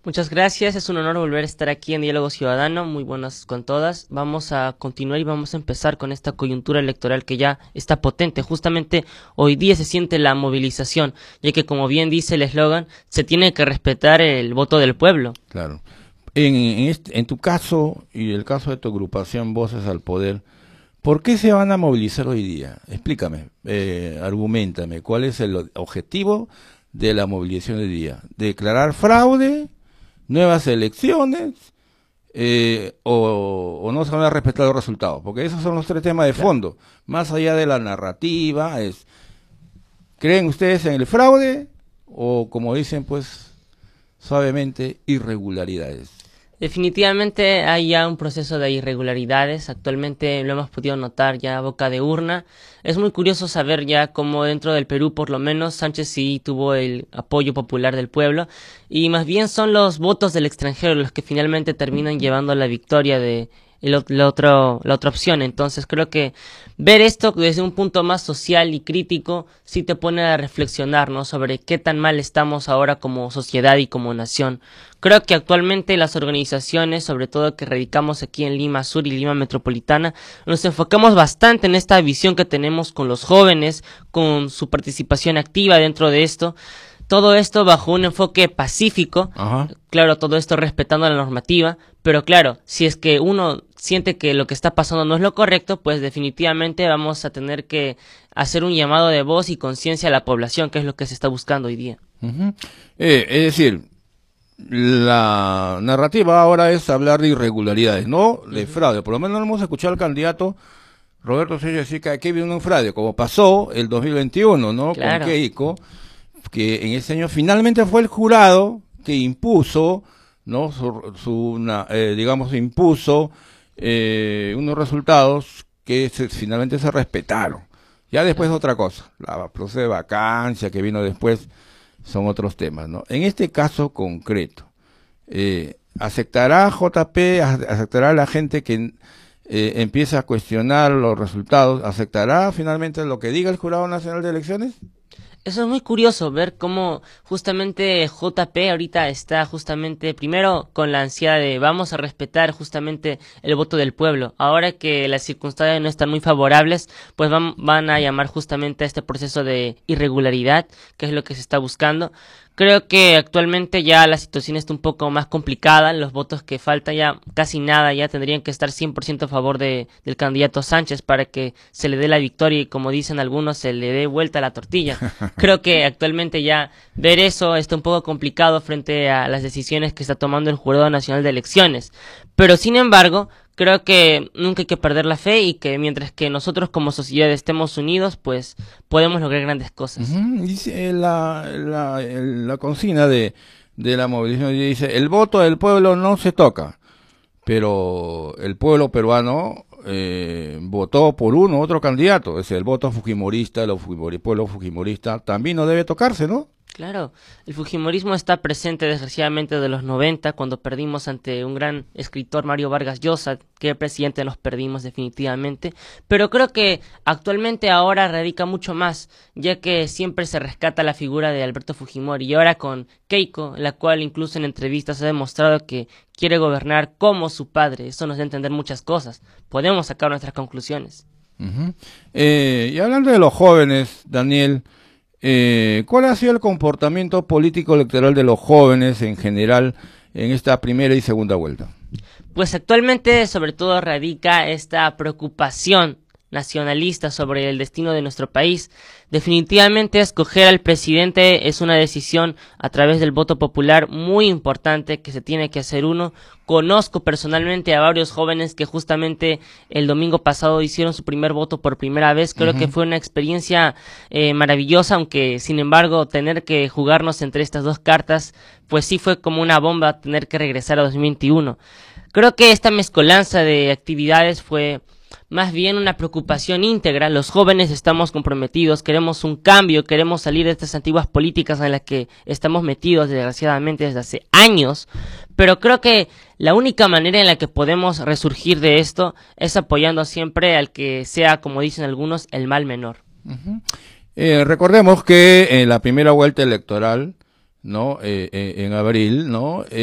Muchas gracias, es un honor volver a estar aquí en Diálogo Ciudadano, muy buenas con todas. Vamos a continuar y vamos a empezar con esta coyuntura electoral que ya está potente. Justamente hoy día se siente la movilización, ya que como bien dice el eslogan, se tiene que respetar el voto del pueblo. Claro. En tu caso y el caso de tu agrupación Voces al Poder, ¿por qué se van a movilizar hoy día? Explícame, argumentame, ¿cuál es el objetivo de la movilización de hoy día? ¿Declarar fraude? ¿Nuevas elecciones? ¿O no se van a respetar los resultados? Porque esos son los tres temas de fondo. Más allá de la narrativa, ¿creen ustedes en el fraude? O como dicen, pues, suavemente, irregularidades. Definitivamente hay ya un proceso de irregularidades, actualmente lo hemos podido notar ya a boca de urna. Es muy curioso saber ya cómo dentro del Perú, por lo menos, Sánchez sí tuvo el apoyo popular del pueblo, y más bien son los votos del extranjero los que finalmente terminan llevando la victoria de la otra opción. Entonces creo que ver esto desde un punto más social y crítico sí te pone a reflexionar, ¿no?, sobre qué tan mal estamos ahora como sociedad y como nación. Creo que actualmente las organizaciones, sobre todo que radicamos aquí en Lima Sur y Lima Metropolitana, nos enfocamos bastante en esta visión que tenemos con los jóvenes, con su participación activa dentro de esto. Todo esto bajo un enfoque pacífico, Ajá. claro, todo esto respetando la normativa, pero claro, si es que uno siente que lo que está pasando no es lo correcto, pues definitivamente vamos a tener que hacer un llamado de voz y conciencia a la población, que es lo que se está buscando hoy día. Ujú. Es decir, la narrativa ahora es hablar de irregularidades, no de fraude. Por lo menos no hemos escuchado al candidato Roberto Sello decir que aquí viene un fraude, como pasó el 2021, ¿no? Con Claro. Keiko, que en ese año finalmente fue el jurado que impuso, ¿no? Digamos, impuso unos resultados que finalmente se respetaron. Ya después otra cosa, la proceso de vacancia que vino después son otros temas, ¿no? En este caso concreto, ¿aceptará JP, aceptará la gente que empieza a cuestionar los resultados, aceptará finalmente lo que diga el Jurado Nacional de Elecciones? Eso es muy curioso ver cómo justamente JP ahorita está justamente primero con la ansiedad de vamos a respetar justamente el voto del pueblo. Ahora que las circunstancias no están muy favorables, pues van a llamar justamente a este proceso de irregularidad, que es lo que se está buscando. Creo que actualmente ya la situación está un poco más complicada, los votos que faltan ya casi nada, ya tendrían que estar 100% a favor del candidato Sánchez para que se le dé la victoria y, como dicen algunos, se le dé vuelta a la tortilla. Creo que actualmente ya ver eso está un poco complicado frente a las decisiones que está tomando el Jurado Nacional de Elecciones. Pero sin embargo, creo que nunca hay que perder la fe y que mientras que nosotros como sociedad estemos unidos, pues podemos lograr grandes cosas. Ujú. Dice la consigna de la movilización dice, el voto del pueblo no se toca, pero el pueblo peruano votó por uno otro candidato, es el voto fujimorista, el pueblo fujimorista también no debe tocarse, ¿no? Claro, el fujimorismo está presente desgraciadamente de los 90, cuando perdimos ante un gran escritor, Mario Vargas Llosa, que el presidente nos perdimos definitivamente, pero creo que actualmente ahora radica mucho más, ya que siempre se rescata la figura de Alberto Fujimori, y ahora con Keiko, la cual incluso en entrevistas ha demostrado que quiere gobernar como su padre. Eso nos da a entender muchas cosas, podemos sacar nuestras conclusiones. Ujú. Y hablando de los jóvenes, Daniel, ¿cuál ha sido el comportamiento político electoral de los jóvenes en general en esta primera y segunda vuelta? Pues actualmente sobre todo radica esta preocupación nacionalista sobre el destino de nuestro país. Definitivamente escoger al presidente es una decisión a través del voto popular muy importante que se tiene que hacer uno. Conozco personalmente a varios jóvenes que justamente el domingo pasado hicieron su primer voto por primera vez. Creo que Ujú. fue una experiencia maravillosa, aunque sin embargo tener que jugarnos entre estas dos cartas, pues sí fue como una bomba tener que regresar a 2021. Creo que esta mezcolanza de actividades fue más bien una preocupación íntegra. Los jóvenes estamos comprometidos, queremos un cambio, queremos salir de estas antiguas políticas en las que estamos metidos desgraciadamente desde hace años, pero creo que la única manera en la que podemos resurgir de esto es apoyando siempre al que sea, como dicen algunos, el mal menor. Ujú. Recordemos que en la primera vuelta electoral, ¿no? En abril, ¿no?